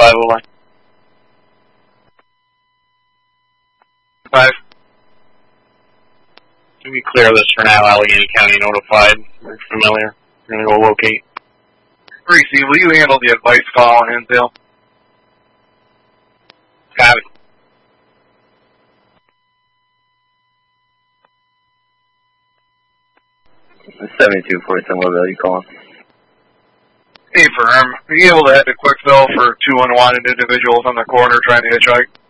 501. 5. Can we clear this for now? Allegheny County notified. We're familiar. We're going to go locate. 3C, will you handle the advice call on Hinsdale? Got it. The 7247 Mobile, you calling? Hey, firm. Are you able to head to Quickville for 2 unwanted individuals on the corner trying to hitchhike?